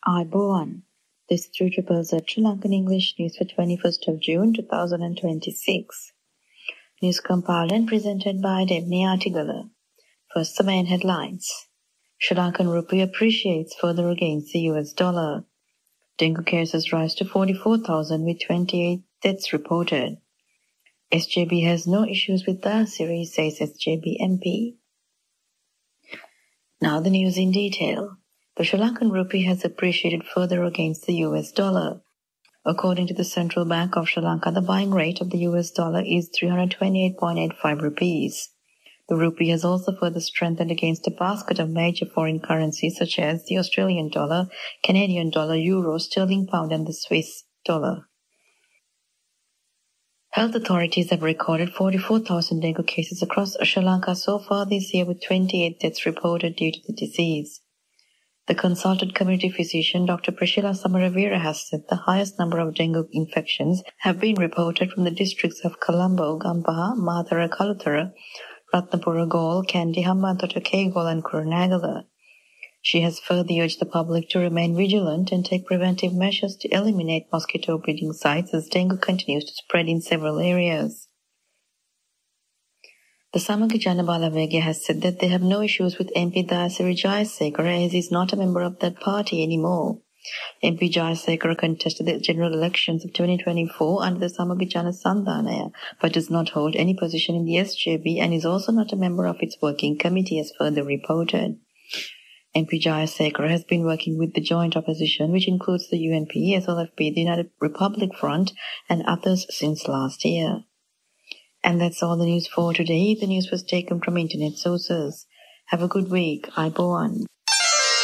Ayubowan. This is 3ZZZ Sri Lankan English News for 21st of June 2026. News compiled and presented by Debney Artigala. First, the main headlines. Sri Lankan rupee appreciates further against the US dollar. Dengue cases rise to 44,000 with 28 deaths reported. SJB has no issues with Dayasiri, says SJB MP. Now the news in detail. The Sri Lankan rupee has appreciated further against the US dollar. According to the Central Bank of Sri Lanka, the buying rate of the US dollar is 328.85 rupees. The rupee has also further strengthened against a basket of major foreign currencies such as the Australian dollar, Canadian dollar, euro, sterling pound and the Swiss dollar. Health authorities have recorded 44,000 dengue cases across Sri Lanka so far this year, with 28 deaths reported due to the disease. The consultant community physician, Dr. Prashila Samaravira, has said the highest number of dengue infections have been reported from the districts of Colombo, Gampaha, Mathara, Kalutara, Ratnapura, Galle, Kandy, Hambantota, Kegol and Kurunegala. She has further urged the public to remain vigilant and take preventive measures to eliminate mosquito breeding sites as dengue continues to spread in several areas. The Samagga Jana Balawega has said that they have no issues with MP Dayasiri Jayasekara as he is not a member of that party anymore. MP Jayasekara contested the general elections of 2024 under the Samagga Jana Sandhanaya, but does not hold any position in the SJB and is also not a member of its working committee, as further reported. MP Jayasekara has been working with the joint opposition, which includes the UNP, SLFP, the United Republic Front, and others since last year. And that's all the news for today. The news was taken from internet sources. Have a good week. Ayubowan.